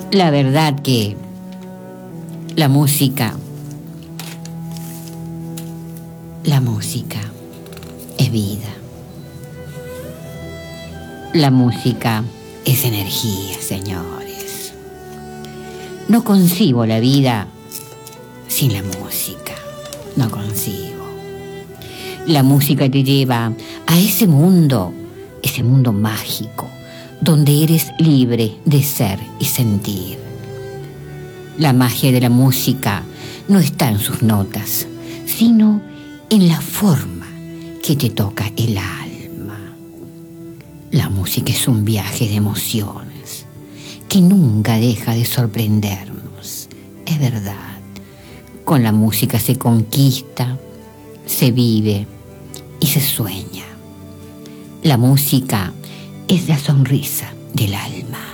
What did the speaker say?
La verdad que la música es vida. La música es energía, señores. No concibo la vida sin la música. No concibo. La música te lleva a ese mundo mágico, donde eres libre de ser y sentir. La magia de la música no está en sus notas, sino en la forma que te toca el alma. La música es un viaje de emociones que nunca deja de sorprendernos. Es verdad, con la música se conquista, se vive y se sueña. La música es la sonrisa del alma.